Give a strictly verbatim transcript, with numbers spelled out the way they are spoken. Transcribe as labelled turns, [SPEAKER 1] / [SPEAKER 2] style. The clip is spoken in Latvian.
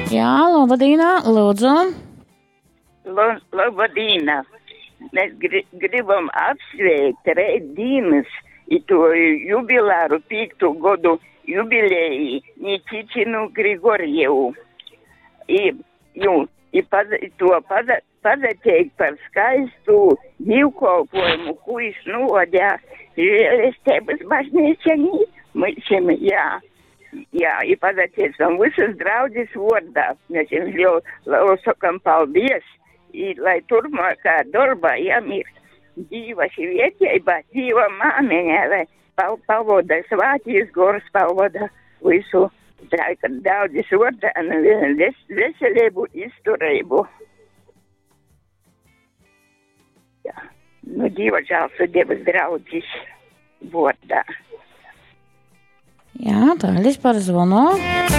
[SPEAKER 1] Jā, labdīnā, lūdzu.
[SPEAKER 2] L- labdīnā. Mēs gri- gribam apsveikt Reidīnas i to jubilāru pīktu godu jubilēji Nikičinu Grigorjevu. I, ju, i pada, to pada, padateikt par skaistu divkolpojumu, ko viņš novadīja Žēlestības baznīcā. Mēs, jā. Jā, ir pateicam visas draudzes vārdā. Mēs jums jau sakam paldies, i, lai turpmākā darbā jām ir dzīva sievietība, dzīva māmiņa, lai pavoda svātīs gors, pavoda visu draudzes vārdā, ves, veselību, izturību. Jā, nu dzīva žēlsirdības draudzes vārdā.
[SPEAKER 1] Jā, paldies par zvanu.